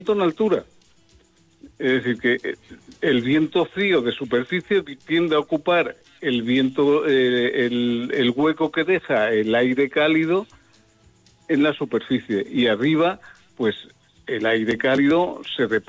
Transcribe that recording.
en altura. Es decir, que el viento frío de superficie tiende a ocupar el viento, el hueco que deja el aire cálido en la superficie. Y arriba, pues el aire cálido se reparte